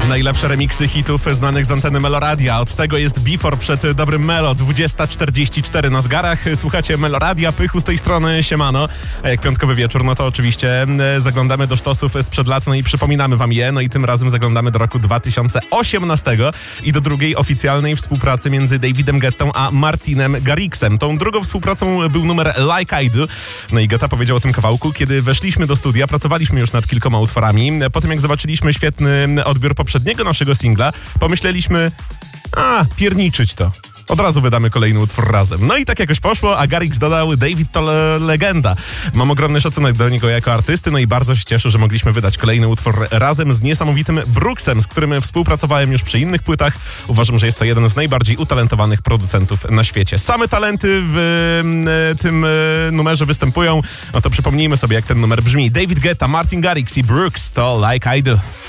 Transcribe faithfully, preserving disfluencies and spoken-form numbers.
Najlepsze remiksy hitów znanych z anteny Meloradia. Od tego jest Before przed Dobrym Melo, dwudziesta czterdzieści cztery na zegarach. Słuchacie Meloradia, Pychu z tej strony, siemano. A jak piątkowy wieczór, no to oczywiście zaglądamy do sztosów sprzed lat, no i przypominamy wam je. No i tym razem zaglądamy do roku dwa tysiące osiemnastego i do drugiej oficjalnej współpracy między Davidem Guettą a Martinem Garrixem. Tą drugą współpracą był numer Like I Do. No i Guetta powiedział o tym kawałku, kiedy weszliśmy do studia, pracowaliśmy już nad kilkoma utworami. Po tym jak zobaczyliśmy świetny odbiór poprzedniego naszego singla, pomyśleliśmy, a, pierniczyć to. Od razu wydamy kolejny utwór razem. No i tak jakoś poszło, a Garrix dodał: David to le- legenda. Mam ogromny szacunek do niego jako artysty, no i bardzo się cieszę, że mogliśmy wydać kolejny utwór razem z niesamowitym Brooksem, z którym współpracowałem już przy innych płytach. Uważam, że jest to jeden z najbardziej utalentowanych producentów na świecie. Same talenty w e, tym e, numerze występują. No to przypomnijmy sobie, jak ten numer brzmi. David Guetta, Martin Garrix i Brooks to Like I Do.